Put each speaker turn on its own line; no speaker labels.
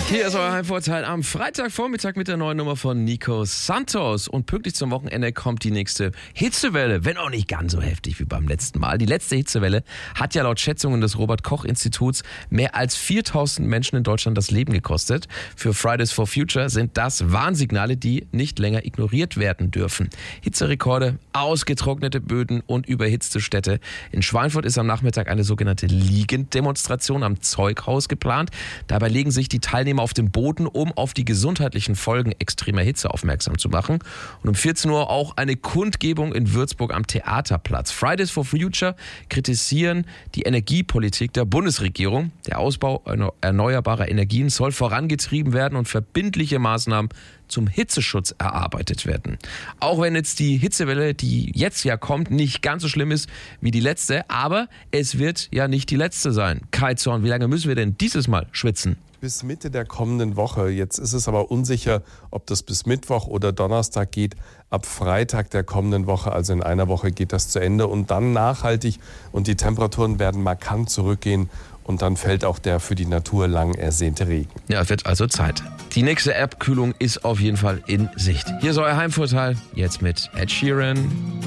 Hier ist euer Heimvorteil am Freitagvormittag mit der neuen Nummer von Nico Santos. Und pünktlich zum Wochenende kommt die nächste Hitzewelle, wenn auch nicht ganz so heftig wie beim letzten Mal. Die letzte Hitzewelle hat ja laut Schätzungen des Robert-Koch-Instituts mehr als 4000 Menschen in Deutschland das Leben gekostet. Für Fridays for Future sind das Warnsignale, die nicht länger ignoriert werden dürfen. Hitzerekorde, ausgetrocknete Böden und überhitzte Städte. In Schweinfurt ist am Nachmittag eine sogenannte Liegenddemonstration am Zeughaus geplant. Dabei legen sich die Teilnehmer auf dem Boden, um auf die gesundheitlichen Folgen extremer Hitze aufmerksam zu machen. Und um 14 Uhr auch eine Kundgebung in Würzburg am Theaterplatz. Fridays for Future kritisieren die Energiepolitik der Bundesregierung. Der Ausbau erneuerbarer Energien soll vorangetrieben werden und verbindliche Maßnahmen zum Hitzeschutz erarbeitet werden. Auch wenn jetzt die Hitzewelle, die jetzt ja kommt, nicht ganz so schlimm ist wie die letzte, aber es wird ja nicht die letzte sein. Kai Zorn, wie lange müssen wir denn dieses Mal schwitzen?
Bis Mitte der kommenden Woche. Jetzt ist es aber unsicher, ob das bis Mittwoch oder Donnerstag geht. Ab Freitag der kommenden Woche, also in einer Woche, geht das zu Ende und dann nachhaltig. Und die Temperaturen werden markant zurückgehen und dann fällt auch der für die Natur lang ersehnte Regen.
Ja, wird also Zeit. Die nächste Abkühlung ist auf jeden Fall in Sicht. Hier ist euer Heimvorteil, jetzt mit Ed Sheeran.